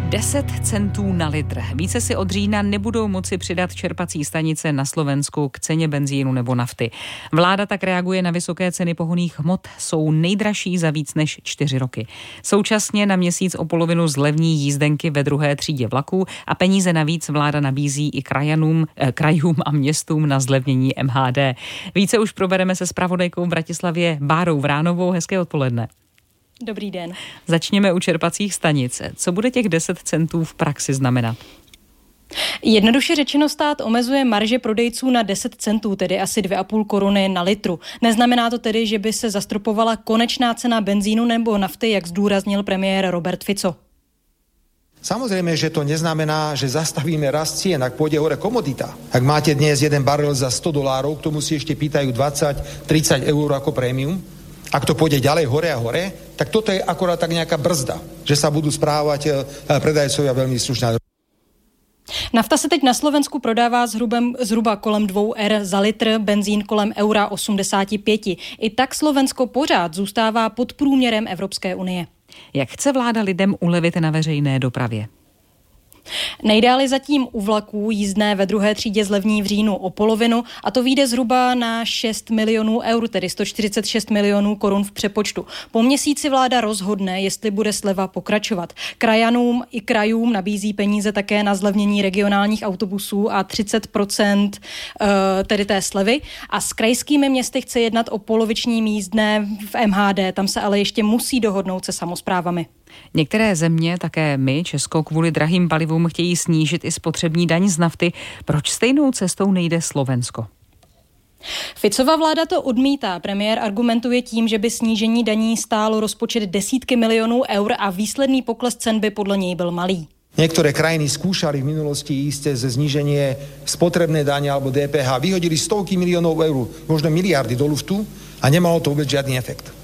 10 centů na litr. Více si od října nebudou moci přidat čerpací stanice na Slovensku k ceně benzínu nebo nafty. Vláda tak reaguje na vysoké ceny pohonných hmot. Jsou nejdražší za víc než 4 roky. Současně na měsíc o polovinu zlevní jízdenky ve druhé třídě vlaků a peníze navíc vláda nabízí i krajům a městům na zlevnění MHD. Více už probereme se zpravodajkou v Bratislavě Bárou Vránovou. Hezké odpoledne. Dobrý den. Začněme u čerpacích stanic. Co bude těch 10 centů v praxi znamenat? Jednoduše řečeno, stát omezuje marže prodejců na 10 centů, tedy asi 2,5 koruny na litru. Neznamená to tedy, že by se zastropovala konečná cena benzínu nebo nafty, jak zdůraznil premiér Robert Fico. Samozrejme, že to neznamená, že zastavíme rast cien, ak pôjde hore komodita. Ak máte dnes jeden barel za $100, k tomu si ešte pýtajú 20-30 eur ako prémium. Ak to pôjde ďalej hore a hore, tak toto je akorát tak nejaká brzda, že sa budú správať predajcovia veľmi slušne. Nafta se teď na Slovensku prodává zhruba kolem 2 eur za litr, benzín kolem eura 85. I tak Slovensko pořád zůstává pod průměrem Evropské unie. Jak chce vláda lidem ulevit na veřejné dopravě? Nejdále zatím u vlaků jízdné ve druhé třídě zlevní v říjnu o polovinu a to vyjde zhruba na 6 milionů eur, tedy 146 milionů korun v přepočtu. Po měsíci vláda rozhodne, jestli bude sleva pokračovat. Krajanům i krajům nabízí peníze také na zlevnění regionálních autobusů a 30% tedy té slevy a s krajskými městy chce jednat o polovičním jízdné v MHD, tam se ale ještě musí dohodnout se samosprávami. Některé země, také my, Česko, kvůli drahým palivům chtějí snížit i spotřební daň z nafty. Proč stejnou cestou nejde Slovensko? Ficova vláda to odmítá. Premiér argumentuje tím, že by snížení daní stálo rozpočet desítky milionů eur a výsledný pokles cen by podle něj byl malý. Niektoré krajiny skúšali v minulosti ísť ze zníženie spotrebnej dane alebo DPH. Vyhodili stovky miliónov eur, možno miliardy do luftu a nemalo to vôbec žiadny efekt.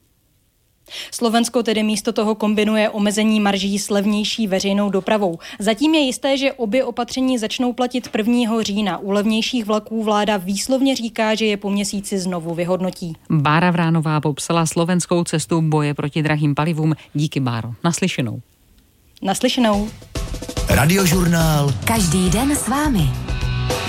Slovensko tedy místo toho kombinuje omezení marží s levnější veřejnou dopravou. Zatím je jisté, že obě opatření začnou platit 1. října. U levnějších vlaků vláda výslovně říká, že je po měsíci znovu vyhodnotí. Bára Vránová popsala slovenskou cestu boje proti drahým palivům. Díky, Báro. Naslyšenou. Naslyšenou. Radiožurnál. Každý den s vámi.